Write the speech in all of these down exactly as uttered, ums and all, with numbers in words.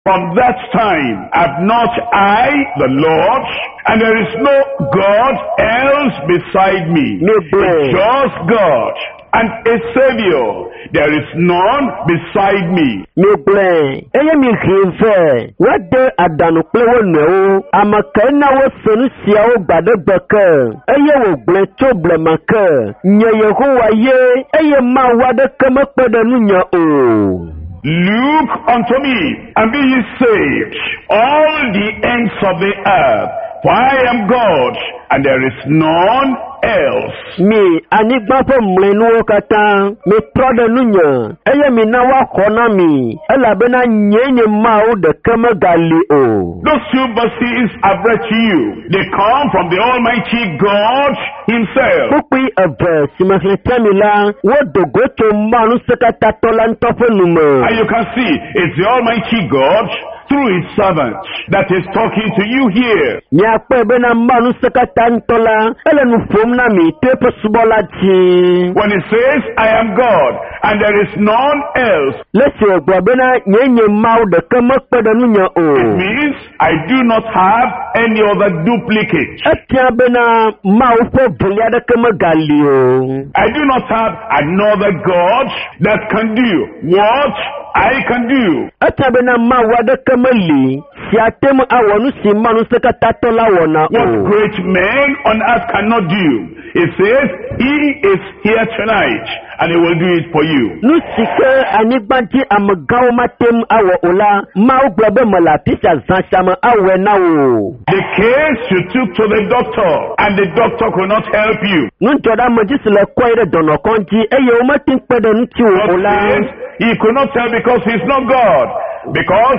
From that time, have not I, the Lord, and there is no God else beside me, No a blame. just God and a Savior. There is none beside me. Me blame. Eye mi khive. Wade adanu plewo no. Amakena wo sonu sia wo gbade gbeke. Eye wo gble to blemake. Nye Yehowa ye. Eye ma wade keme pede nu nya o. Look unto me, and be ye saved, all the ends of the earth, for I am God, and there is none else. Mi anigba po mlenu kata. Mi trode nu nya. Eye mi na wa kona mi. Ela bena nyenye ma o de keme gali o. Those two verses I've read to you, they come from the Almighty God Himself. Pukui ave simahletemila. Wo dogo to manu sekata tola ntofo nume. And you can see, it's the Almighty God through His servant that is talking to you here. Nyakpe bena manu sekata ntola. Ele nu fom na mi tepe subola ti. When He says, I am God, and there is none else, Lesi ogwa bena nyenye mau de keme pede nu nya it o. means I do not have any other duplicate. Etia bena mau fo bulia de keme gali o. I do not have another God that can do what I can do. Etia bena mau wade keme li. Si atemu awonu si manu sekata tola wona What o. great men on earth cannot do. It says, He is here tonight, and He will do it for you. Nu sike anigbanti amagaw matem awo ola. Mau globe mala tisha zanshama awe na o. The case you took to the doctor, and the doctor could not help you. Nu joda majisile kwaire dono konji. Eye umatin pede nti o God ola. says He could not help because He's not God. Because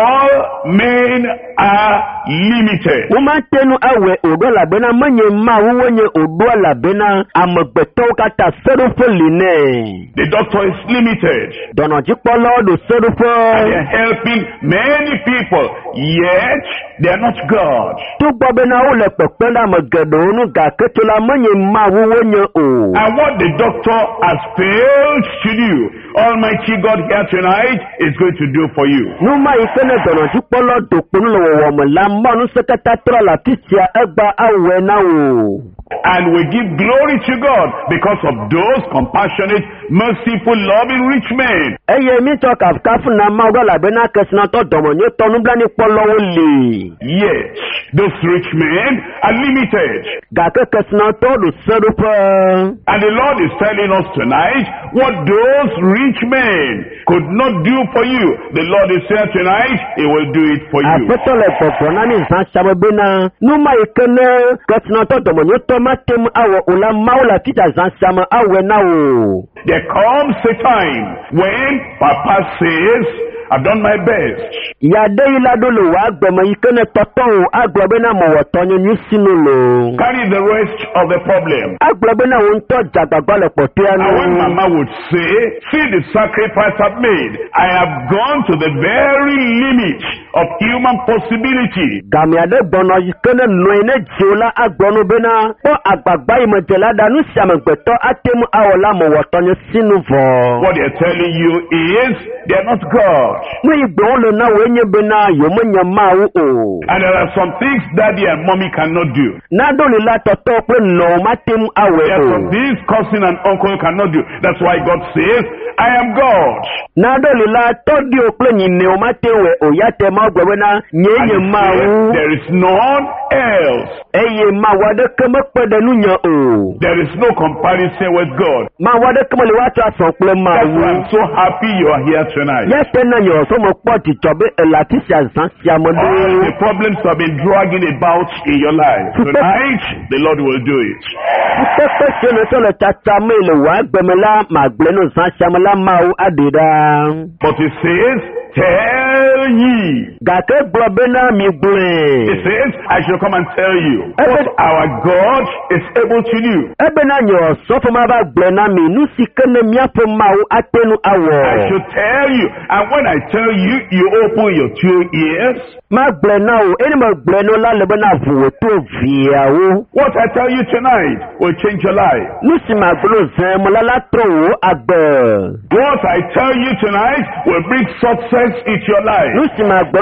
all men are limited. Umatenu awe odola bena manye ma uwenye odola bena amagbeto kata serufo line. The doctor is limited. Dono jipolo do serufo. And they're helping many people, yet they are not God. Tubo bena ule pependa magedo unu ga ketula manye ma uwenye o. And what the doctor has failed to do, Almighty God here tonight is going to do for you. Numa ikene dono jipolo do kunu lo wamala manu sekata trola tisia egba awe na o. And we give glory to God because of those compassionate, merciful, loving rich men. Eye mi to kafkafu na maudola bena kesna to domo nye tonu blani polo woli. Yet, those rich men are limited. Gake kesna to do serufo. And the Lord is telling us tonight what those rich men could not do for you. The Lord is here tonight, He will do it for you. Afetole popo na ni zanshama bena. Numa ikene kesna to domo nye to matem awo ula maula kita zanshama awe na o. There comes a time when Papa says, I've done my best. Yade ila dolo wa agbema ikene toto agbebena mo wotonyo nyusinu lo. Carry the rest of the problem. Agbebena unto jagagbale potianu. And when Mama would say, see the sacrifice I've made. I have gone to the very limit of human possibility. Gami ade bono ikene noine jiola agbono bena. O agbagba imejela danu siamegbeto atemu awola mo wotonyo sinu vo. What they're telling you is, they're not God. No igbolo na wenye bena yomonya mau o. And there are some things Daddy and Mommy cannot do. Na doli la toto pe no matemu awe There are some o. things cousin and uncle cannot do. That's why God says, I am God. Na doli la todi o ple nyine o matewe o yate ma gwebena And nyenye He says, mau. there is none else. Eye ma wade keme pede nunya o. There is no comparison with God. Ma wade keme le watu asokple That's why I'm mau. so happy you are here tonight. Yete na yo so mo poti tobe elatisia zansia All the mode. problems have been dragging about in your life. Tonight, the Lord will do it. Pepe sene so le tata me le wa gbemela ma gbleno zansia mala mau adida. But He says, tell ye gake gblɔ bena mi He gblɔe. says, I shall come and tell you what our God is able to do. Ebena nye ɔsɔfo ma va gblɔ na mi nu si ke ne míaƒe Mawu ate nu I awɔ. should tell you, and when I tell you, you open your two ears. Ma gblɔ na o, ene me gblɔ no la le bena vo to viawo. What I tell you tonight will change your life. Nu si ma gblɔ zẽ mo la la trɔ wo agbe. What I tell you tonight will bring success into your life. Nu si ma gblɔ